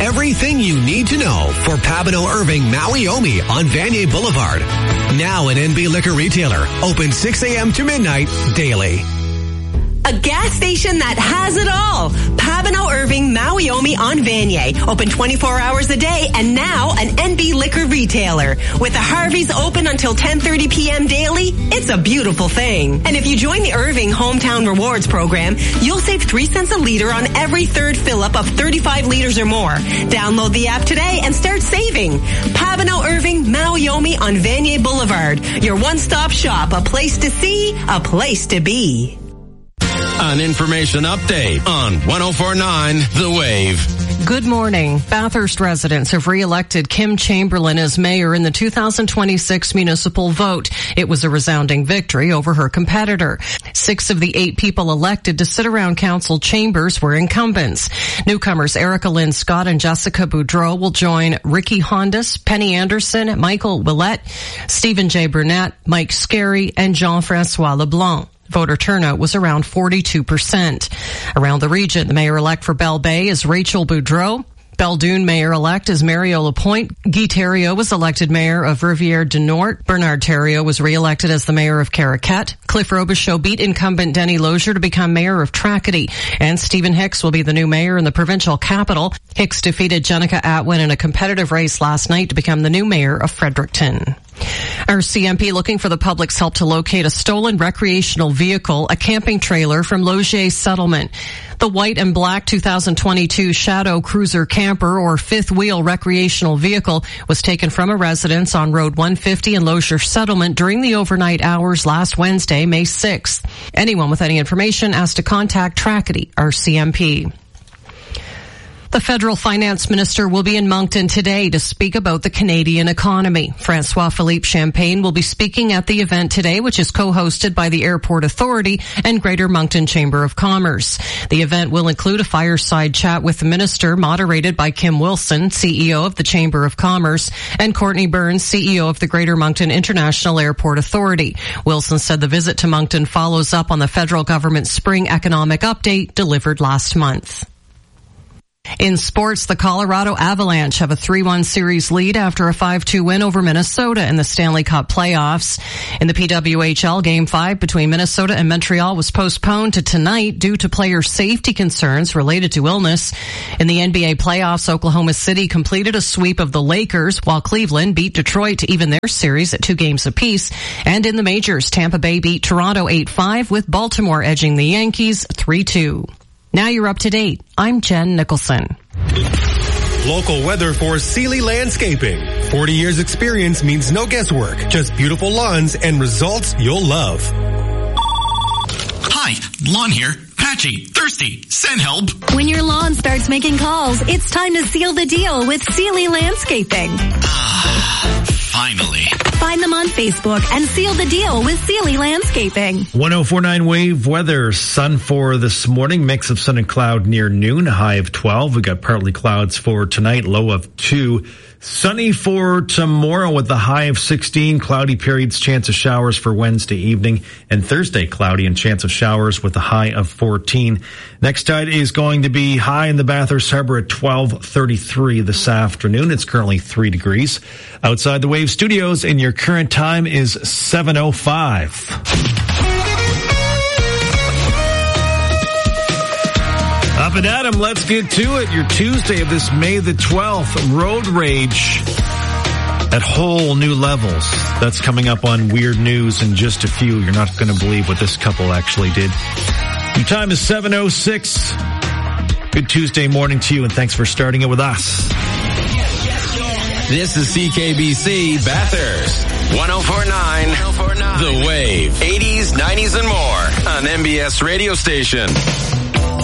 Everything you need to know for Papineau Irving Maui Omi on Vanier Boulevard. Now an NB Liquor retailer, open 6 a.m. to midnight daily. A gas station that has it all. Papineau Irving Maui Omi on Vanier. Open 24 hours a day and now an NB Liquor retailer. With the Harveys open until 10:30 p.m. daily, it's a beautiful thing. And if you join the Irving Hometown Rewards program, you'll save 3 cents a liter on every third fill-up of 35 liters or more. Download the app today and start saving. Papineau Irving Maui Omi on Vanier Boulevard. Your one-stop shop. A place to see, a place to be. An information update on 104.9 The Wave. Good morning. Bathurst residents have re-elected Kim Chamberlain as mayor in the 2026 municipal vote. It was a resounding victory over her competitor. 6 of the 8 people elected to sit around council chambers were incumbents. Newcomers Erica Lynn Scott and Jessica Boudreau will join Ricky Hondas, Penny Anderson, Michael Willett, Stephen J. Burnett, Mike Scarry, and Jean-Francois LeBlanc. Voter turnout was around 42%. Around the region, the mayor-elect for Bell Bay is Rachel Boudreau. Belledune mayor-elect is Mario Lapointe. Guy Thériault was elected mayor of Rivière du Nord. Bernard Thériault was re-elected as the mayor of Caraquette. Cliff Robichaud beat incumbent Denny Lozier to become mayor of Tracadie. And Stephen Hicks will be the new mayor in the provincial capital. Hicks defeated Jenica Atwin in a competitive race last night to become the new mayor of Fredericton. Our CMP looking for the public's help to locate a stolen recreational vehicle, a camping trailer from Logier Settlement. The white and black 2022 Shadow Cruiser camper or fifth wheel recreational vehicle was taken from a residence on Road 150 in Logier Settlement during the overnight hours last Wednesday, May 6th. Anyone with any information asked to contact Tracadie, our CMP. The federal finance minister will be in Moncton today to speak about the Canadian economy. François-Philippe Champagne will be speaking at the event today, which is co-hosted by the Airport Authority and Greater Moncton Chamber of Commerce. The event will include a fireside chat with the minister, moderated by Kim Wilson, CEO of the Chamber of Commerce, and Courtney Burns, CEO of the Greater Moncton International Airport Authority. Wilson said the visit to Moncton follows up on the federal government's spring economic update delivered last month. In sports, the Colorado Avalanche have a 3-1 series lead after a 5-2 win over Minnesota in the Stanley Cup playoffs. In the PWHL, Game 5 between Minnesota and Montreal was postponed to tonight due to player safety concerns related to illness. In the NBA playoffs, Oklahoma City completed a sweep of the Lakers, while Cleveland beat Detroit to even their series at 2 games apiece. And in the majors, Tampa Bay beat Toronto 8-5, with Baltimore edging the Yankees 3-2. Now you're up to date. I'm Jen Nicholson. Local weather for Seeley Landscaping. 40 years experience means no guesswork, just beautiful lawns and results you'll love. Hi, Lawn here. Patchy, thirsty, send help. When your lawn starts making calls, it's time to seal the deal with Seeley Landscaping. Finally. Find them on Facebook and seal the deal with Seeley Landscaping. 104.9 Wave weather. Sun for this morning. Mix of sun and cloud near noon. High of 12. We got partly clouds for tonight. Low of 2. Sunny for tomorrow with the high of 16. Cloudy periods. Chance of showers for Wednesday evening. And Thursday cloudy and chance of showers with a high of 14. Next tide is going to be high in the Bathurst Harbor at 12:33 this afternoon. It's currently 3 degrees. Outside the Wave Studios, and your current time is 7:05. Up and at 'em, let's get to it. Your Tuesday of this May the 12th, road rage at whole new levels. That's coming up on Weird News in just a few. You're not going to believe what this couple actually did. Your time is 7:06. Good Tuesday morning to you, and thanks for starting it with us. This is CKBC Bathurst. 104.9 The Wave. 80s, 90s, and more on MBS radio station.